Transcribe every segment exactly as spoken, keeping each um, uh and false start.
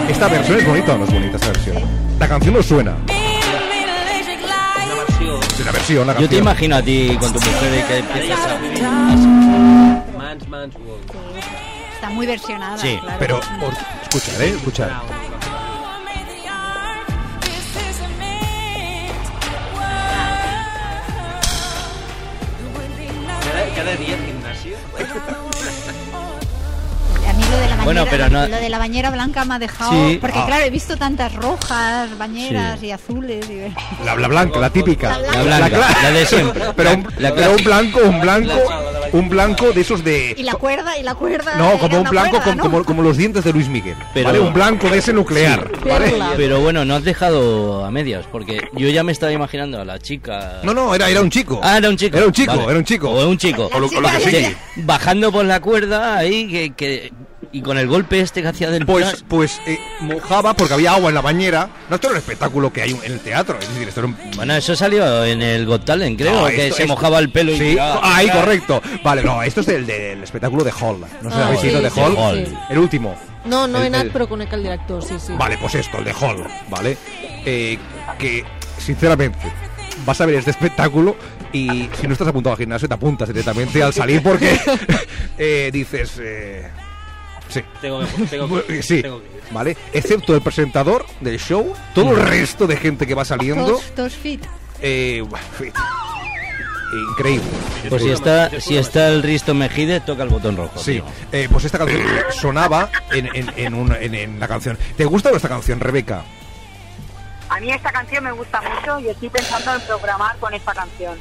¿Esta versión es bonita o no es bonita esta versión? La canción no suena. Sí, la versión, la canción. Yo te imagino a ti con tu mujer y que empiezas a... Man's, man's world. Está muy versionada. Sí, claro. pero por, escuchar, ¿eh? Escuchar. Cada, cada día en gimnasio. A mí lo de la bañera, Bueno, pero no- lo de la bañera blanca me ha dejado... Sí. Porque Ah. claro, he visto tantas rojas, bañeras Sí. y azules. Y... La, la blanca, la típica. La La blanca, cla- la de siempre. Pero un, La pero un clásica. blanco, un blanco, un blanco de esos de... y la cuerda, y la cuerda... No, era como un una blanco, cuerda, como, ¿no? como, como los dientes de Luis Miguel. Pero- ¿Vale? Un blanco de ese nuclear. ¿Vale? Perla. Pero bueno, no has dejado a medias, porque yo ya me estaba imaginando a la chica... No, no, era, era un chico. Ah, era un chico. Era un chico, Vale. era un chico. O un chico. O lo, o lo que Sí. sigue. Bajando por la cuerda ahí, que, que... Y con el golpe este que hacía del... Pues, plas- pues eh, mojaba porque había agua en la bañera. No, esto era un espectáculo que hay en el teatro. Es decir, esto era un... Bueno, eso salió en el Got Talent, creo, No, que esto- se esto- mojaba el pelo y... Sí, tiraba- ahí, tiraba. correcto. Vale, no, esto es del, del espectáculo de Hall. No sé si Ah, habéis sí, visto de sí, Hall. sí. El último. No, no El- he anat, el- però conec el director, sí, sí. Vale, pues esto, el de Hall, ¿vale? Eh, que, sinceramente, vas a ver este espectáculo y si no estás apuntado al gimnasio, te apuntas directamente al salir porque eh, dices... Eh, sí. Tengo que, tengo que, Sí, tengo que ir. ¿vale? Excepto el presentador del show, todo el resto de gente que va saliendo... Todos, todos fit. Eh, bueno, fit. Increíble. Pues si está, si está el Risto Mejide, toca el botón rojo. Sí, tío. eh, pues esta canción sonaba en, en, en, una- en- en la canción. ¿Te gusta esta canción, Rebeca? A mí esta canción me gusta mucho y estoy pensando en programar con esta canción.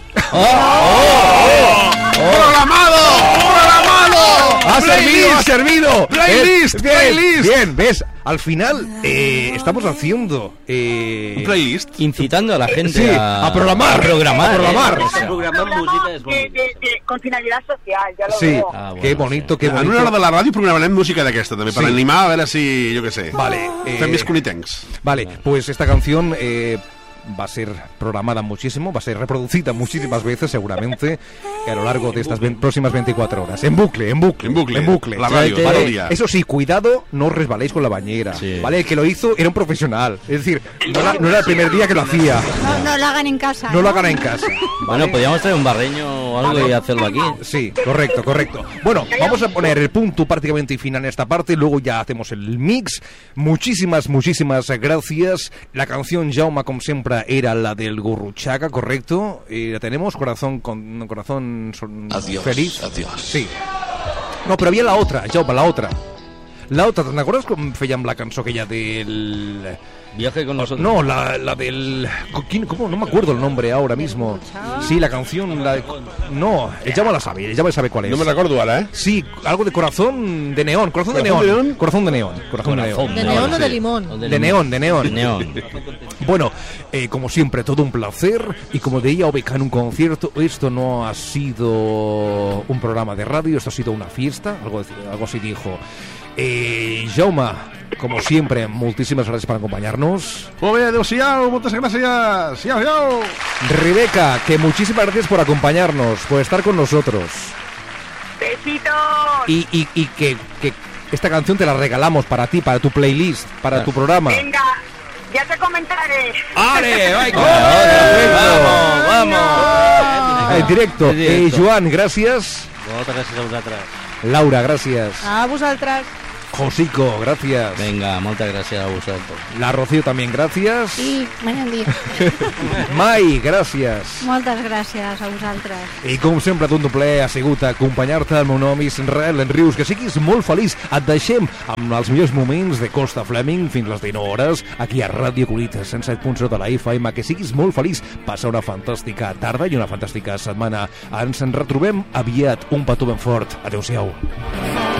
¡Programado! ¡Programado! ¡Ha servido, ha servido! Playlist, Eh, bien, playlist. bien, ¿ves? Al final eh, estamos haciendo... Eh, Un playlist. Incitando a la gente Sí, a, a programar. A programar. A programar. ¿eh? O Este sea, programa en música es de, bonito. de- de- con finalidad social, ya lo Sí, veo. Ah, bueno, qué bonito, qué En una bonito. hora de la ràdio programarem música d'aquesta, també, per Sí. animar, a veure si, jo què sé, Vale, eh, fem més conitencs. Vale, pues esta canción eh, va a ser programada muchísimo, va a ser reproducida muchísimas veces seguramente a lo largo de estas vein- próximas veinticuatro horas. En bucle, en bucle. En bucle. En bucle. La radio, todo ¿Vale? el día. Eso sí, cuidado, no os resbaléis con la bañera. Sí. ¿Vale? El que lo hizo era un profesional. Es decir, no era, no era el primer día que lo hacía. No, no lo hagan en casa. No lo hagan en casa. Bueno, ¿vale? podríamos traer un barreño o algo y hacerlo aquí. Sí, correcto, correcto. Bueno, vamos a poner el punto prácticamente final en esta parte, luego ya hacemos el mix. Muchísimas, muchísimas gracias. La canción Jaume, como siempre, era la del Gurruchaga, correcto. Y la tenemos, corazón con corazón son- Adiós, feliz. adiós. Sí. No, pero había la otra, Jaume, la otra. La otra, ¿te acuerdas com fèiem la cançó aquella del... Viaje con nosotros. No, la, la del... ¿quién- ¿Cómo? No me acuerdo el nombre ahora mismo. Sí, la canción... La... No, el Jaume la sabe, el Jaume sabe cuál es. No me recordo ara, eh? Sí, algo de corazón de neón, corazón de ¿Corazón neón. de neón? Corazón de neón, corazón de Corazón neón. ¿De No, neón o sí. de limón? O De neón, de neón. Neón. Bueno, eh, como siempre, todo un placer. Y como diría Obeca en un concierto, esto no ha sido un programa de radio, esto ha sido una fiesta, algo, algo así dijo. Eh, Jaume, como siempre, muchísimas gracias por acompañarnos. Molt bé, adéu-siau, moltes gràcies. Siau, siau. Rebeca, que muchísimas gracias por acompañarnos, por estar con nosotros. ¡Besitos! Y, y, y que, que esta canción te la regalamos para ti, para tu playlist, para tu programa. Venga, ya te comentaré. ¡Ale! ¡Ay, Vamos, vamos. En directo. En directo. Eh, Joan, gracias. Moltes gràcies a vosaltres. Laura, gracias. A vosaltres. Josico, gracias. Venga, muchas gracias a vosotros. La Rocío también, gracias. Sí, bon dia. Mai, gràcies. Moltes gràcies a vosaltres. I com sempre, tot un plaer ha sigut acompanyar-te. El meu nom és Israel Enrius. Que siguis molt feliç. Et deixem amb els millors moments de Costa Fleming fins les dinou hores aquí a Ràdio Colites, cent set punt zero de la F M. Que siguis molt feliç. Passa una fantàstica tarda i una fantàstica setmana. Ens en retrobem aviat. Un petó ben fort. Adéu-siau.